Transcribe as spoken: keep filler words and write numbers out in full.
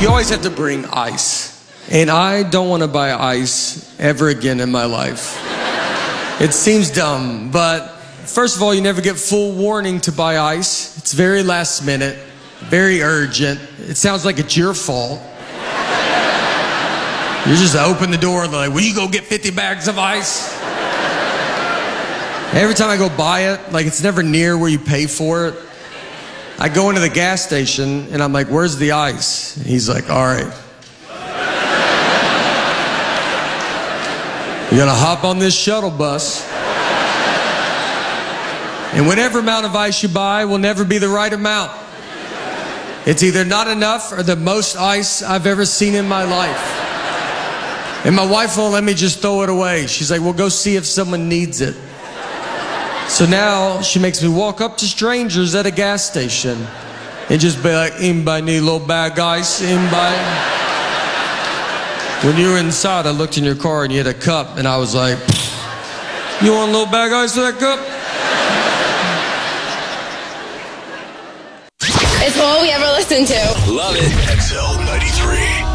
You always have to bring ice. And I don't want to buy ice ever again in my life. It seems dumb, but first of all, you never get full warning to buy ice. It's very last minute, very urgent. It sounds like it's your fault. You just open the door and like, will you go get fifty bags of ice? Every time I go buy it, like it's never near where you pay for it. I go into the gas station and I'm like, where's the ice? And he's like, all right. You're gonna hop on this shuttle bus. And whatever amount of ice you buy will never be the right amount. It's either not enough or the most ice I've ever seen in my life. And my wife won't let me just throw it away. She's like, well, go see if someone needs it. So now she makes me walk up to strangers at a gas station and just be like, anybody need a little bag of ice? Anybody? When you were inside, I looked in your car and you had a cup and I was like, you want a little bag of ice for that cup? It's all we ever listen to. Love it. X L ninety-three.